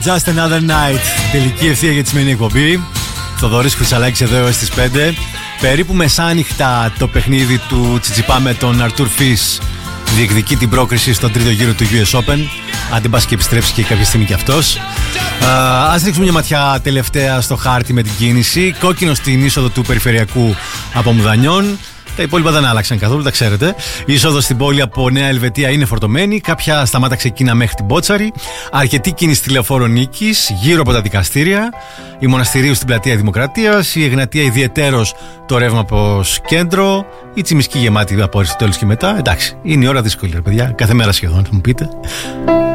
Just another night. Τελική ευθεία για τη σημερινή εκπομπή. Θοδωρής Χρυσαλάκης εδώ έως τις 5. Περίπου μεσάνυχτα το παιχνίδι του Τσιτσιπά με τον Αρτούρ Φις διεκδικεί την πρόκριση στον τρίτο γύρο του US Open. Αν δεν πας και επιστρέψει και κάποια στιγμή κι αυτός. Ας ρίξουμε μια ματιά τελευταία στο χάρτη με την κίνηση. Κόκκινο στην είσοδο του περιφερειακού από Μουδανιών. Τα υπόλοιπα δεν άλλαξαν καθόλου, τα ξέρετε. Η είσοδος στην πόλη από Νέα Ελβετία είναι φορτωμένη. Κάποια σταμάτα ξεκίνα μέχρι την Μπότσαρη. Αρκετή κίνηση στη Λεωφόρο Νίκης, γύρω από τα δικαστήρια. Η Μοναστηρίου στην πλατεία Δημοκρατίας. Η Εγνατία ιδιαιτέρως το ρεύμα προς κέντρο. Η Τσιμισκή γεμάτη από Αριστοτέλους και μετά. Εντάξει, είναι η ώρα δύσκολη, ρε παιδιά. Κάθε μέρα σχεδόν, θα μου πείτε.